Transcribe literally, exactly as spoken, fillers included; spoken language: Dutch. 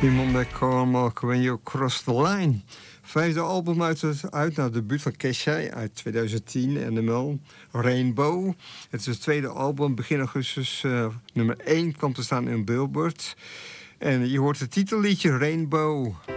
Met Carmel When You Cross the Line. Vijfde album uit het uit, nou, debuut van Kesha uit tweeduizend tien, N M L, Rainbow. Het is het tweede album, begin augustus, uh, nummer één kwam te staan in Billboard. En je hoort het titelliedje Rainbow.